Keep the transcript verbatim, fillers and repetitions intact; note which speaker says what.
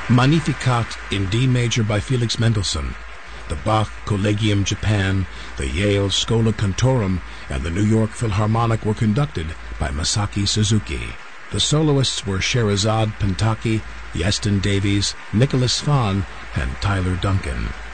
Speaker 1: Magnificat in D major by Felix Mendelssohn. The Bach Collegium Japan, the Yale Schola Cantorum, and the New York Philharmonic were conducted by Masaki Suzuki. The soloists were Sherazade Pentaki, Yeston Davies, Nicholas Fahn, and Tyler Duncan.